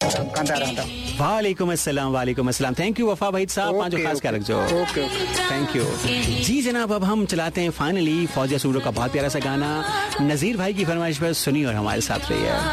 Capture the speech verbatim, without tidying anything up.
वालेकुम अस्सलाम, वालेकुम अस्सलाम। थैंक यू वफा भाई साहब, पांचों खास कर रखो। ओके थैंक यू जी जनाब। अब हम चलाते हैं फाइनली फौजिया सूरो का बहुत प्यारा सा गाना नजीर भाई की फरमाइश पर, सुनिए और हमारे साथ रहिए।